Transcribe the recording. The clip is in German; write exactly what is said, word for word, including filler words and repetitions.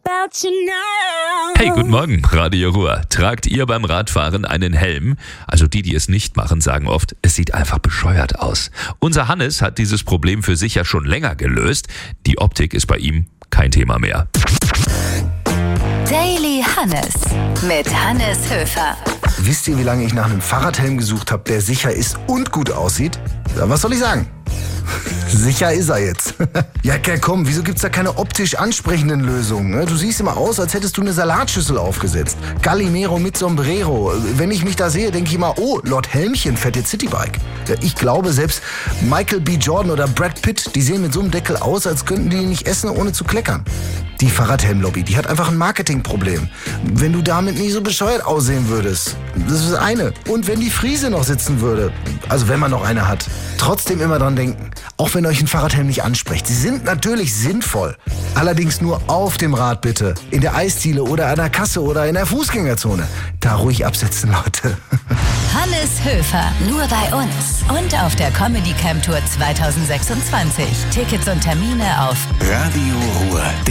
about you now. Hey, guten Morgen, Radio Ruhr. Tragt ihr beim Radfahren einen Helm? Also die, die es nicht machen, sagen oft, es sieht einfach bescheuert aus. Unser Hannes hat dieses Problem für sich ja schon länger gelöst. Die Optik ist bei ihm kein Thema mehr. Daily Hannes mit Hannes Höfer. Wisst ihr, wie lange ich nach einem Fahrradhelm gesucht habe, der sicher ist und gut aussieht? Ja, was soll ich sagen? Sicher ist er jetzt. Ja, komm, wieso gibt's da keine optisch ansprechenden Lösungen? Du siehst immer aus, als hättest du eine Salatschüssel aufgesetzt. Gallimero mit Sombrero. Wenn ich mich da sehe, denke ich immer, oh, Lord Helmchen fährt jetzt Citybike. Ich glaube, selbst Michael B. Jordan oder Brad Pitt, die sehen mit so einem Deckel aus, als könnten die nicht essen, ohne zu kleckern. Die Fahrradhelm-Lobby, die hat einfach ein Marketingproblem. Wenn du damit nie so bescheuert aussehen würdest, das ist das eine. Und wenn die Friese noch sitzen würde, also wenn man noch eine hat, trotzdem immer dran denken, auch wenn euch ein Fahrradhelm nicht anspricht. Sie sind natürlich sinnvoll, allerdings nur auf dem Rad bitte. In der Eisdiele oder an der Kasse oder in der Fußgängerzone. Da ruhig absetzen, Leute. Hannes Höfer, nur bei uns und auf der Comedy Camp Tour zwanzig sechsundzwanzig. Tickets und Termine auf Radio Ruhr.